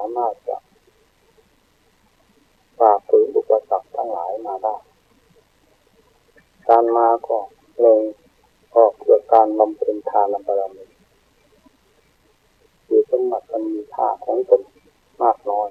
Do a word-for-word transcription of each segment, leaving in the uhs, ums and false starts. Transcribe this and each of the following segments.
ามารถจะฝ่าฝืนอุปสรรคทั้งหลายมาได้การมาก็หนึ่งก็เพื่อการบำเพ็ญทานบารมีคือสมบัติอันมีค่าของตนมากน้อย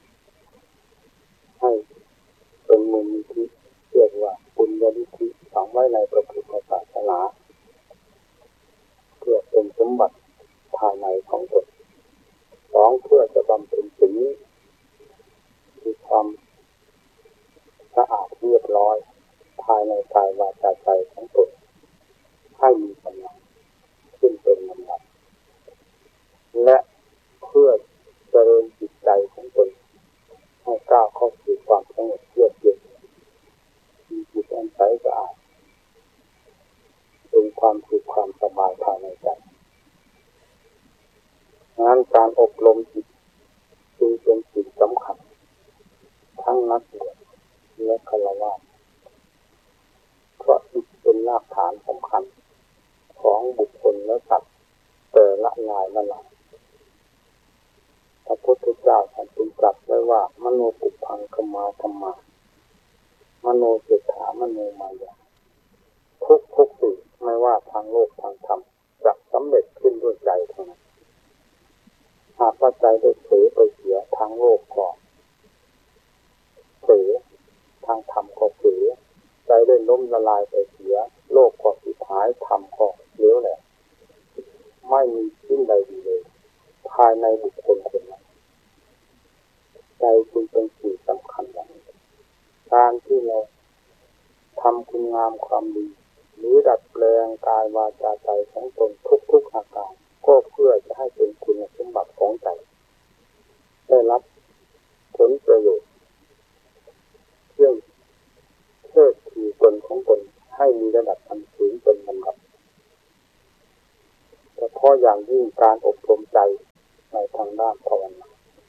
ให้เป็นมูลนิธิเรียกว่าบุญญานิธิฝังไว้ในพระพุทธศาสนาเพื่อเป็นสมบัติภายในของตนสองเพื่อจะบำเพ็ญศีลมีความสะอาดเรียบร้อยภายในกายวาจาใจของตนให้มีกำลังขึ้นเป็นลำดับและเพื่อเจริญจิตใจของตนให้ก้าวเข้าสู่ความสงบเยือกเย็นมีจิตอันใสสะอาดเป็นความสุขความสบายภายในใจงานการอบรมจิตจึงเป็นสิ่งสำคัญทั้งนักบวชและฆราวาสเพราะจิตเป็นรากฐานสำคัญของบุคคลและสัตว์แต่ละรายละรายพระพุทธเจ้าท่านตรัสไว้ว่ามโนปุพพังคัมมาธัมมามโนเศรษฐามโนมายาทุกทุกสิ่งไม่ว่าทางโลกทางธรรมจะสำเร็จขึ้นด้วยใจเท่านั้นหากว่าใจได้เผลอไปเสียทางโลกก่อนเผลอทางธรรมก็เผลอใจได้ล้มละลายไปเสียโลกก็สุดท้ายธรรมก็เลี้ยวแหละไม่มีชิ้นใดดีเลยภายในบุคคลคนนั้นใจจึงเป็นสิ่งสำคัญอย่างนี้การที่เราทำคุณงามความดีหรือดัดแปลงกายวาจาใจของตนทุกๆอาการก็เพื่อจะให้เป็นคุณสมบัติของใจได้รับผลประโยชน์เพื่อเชิดชูตนของตนให้มีระดับอันสูงเป็นลำดับเฉพาะอย่างยิ่งการอบรมใจในทางด้านภาวนา